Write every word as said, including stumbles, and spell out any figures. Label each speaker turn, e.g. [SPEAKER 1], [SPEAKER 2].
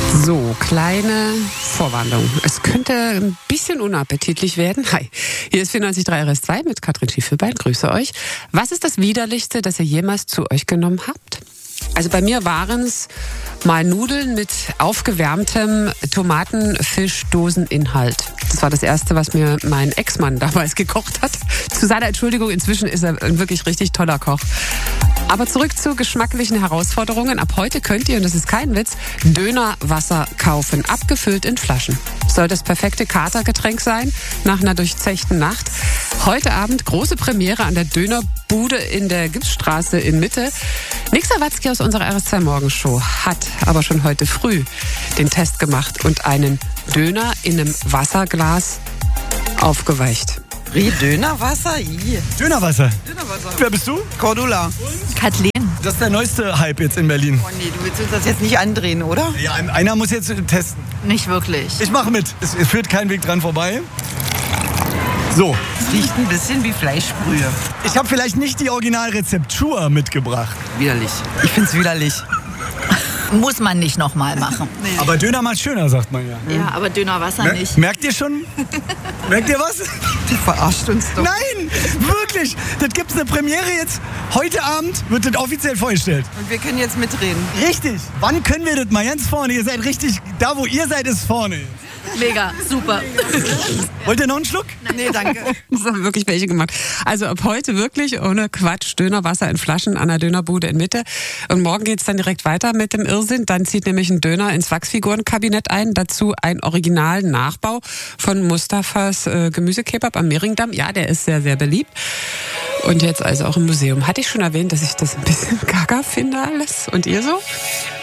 [SPEAKER 1] So, kleine Vorwarnung. Es könnte ein bisschen unappetitlich werden. Hi, hier ist vierundneunzig Komma drei R S zwei mit Katrin Schiefelbein. Grüße euch. Was ist das Widerlichste, das ihr jemals zu euch genommen habt? Also bei mir waren es mal Nudeln mit aufgewärmtem Tomatenfischdoseninhalt. Das war das Erste, was mir mein Ex-Mann damals gekocht hat. Zu seiner Entschuldigung, inzwischen ist er ein wirklich richtig toller Koch. Aber zurück zu geschmacklichen Herausforderungen. Ab heute könnt ihr, und das ist kein Witz, Dönerwasser kaufen, abgefüllt in Flaschen. Soll das perfekte Katergetränk sein, nach einer durchzechten Nacht. Heute Abend große Premiere an der Dönerbude in der Gipsstraße in Mitte. Nick Sawatzki aus unserer R S zwei Morgenshow hat aber schon heute früh den Test gemacht und einen Döner in einem Wasserglas aufgeweicht.
[SPEAKER 2] Wie Dönerwasser? I.
[SPEAKER 3] Dönerwasser.
[SPEAKER 2] Dönerwasser.
[SPEAKER 3] Wer bist du?
[SPEAKER 2] Cordula.
[SPEAKER 4] Kathleen.
[SPEAKER 3] Das ist der neueste Hype jetzt in Berlin.
[SPEAKER 2] Oh nee, du willst uns das jetzt nicht andrehen, oder?
[SPEAKER 3] Ja, einer muss jetzt testen.
[SPEAKER 4] Nicht wirklich.
[SPEAKER 3] Ich mache mit. Es führt kein Weg dran vorbei. So.
[SPEAKER 2] Es riecht ein bisschen wie Fleischbrühe.
[SPEAKER 3] Ich habe vielleicht nicht die Originalrezeptur mitgebracht.
[SPEAKER 2] Widerlich. Ich find's widerlich.
[SPEAKER 4] Muss man nicht nochmal machen.
[SPEAKER 2] Nee.
[SPEAKER 3] Aber Döner macht schöner, sagt man ja.
[SPEAKER 4] Ja, aber Dönerwasser
[SPEAKER 3] Mer-
[SPEAKER 4] nicht.
[SPEAKER 3] Merkt ihr schon? Merkt ihr was?
[SPEAKER 2] Du verarscht uns doch.
[SPEAKER 3] Nein, wirklich. Das gibt's eine Premiere jetzt. Heute Abend wird das offiziell vorgestellt.
[SPEAKER 2] Und wir können jetzt mitreden.
[SPEAKER 3] Richtig. Wann können wir das mal ganz vorne? Ihr seid richtig, da wo ihr seid, ist vorne.
[SPEAKER 4] Mega, super.
[SPEAKER 3] Wollt ihr noch einen Schluck?
[SPEAKER 2] Nee, danke.
[SPEAKER 1] Das haben wirklich welche gemacht. Also ab heute wirklich ohne Quatsch Dönerwasser in Flaschen an der Dönerbude in Mitte. Und morgen geht's dann direkt weiter mit dem Irrsinn. Dann zieht nämlich ein Döner ins Wachsfigurenkabinett ein. Dazu ein Original-Nachbau von Mustafas äh, Gemüsekebab am Mehringdamm. Ja, der ist sehr, sehr beliebt. Und jetzt also auch im Museum. Hatte ich schon erwähnt, dass ich das ein bisschen gaga finde alles? Und ihr so?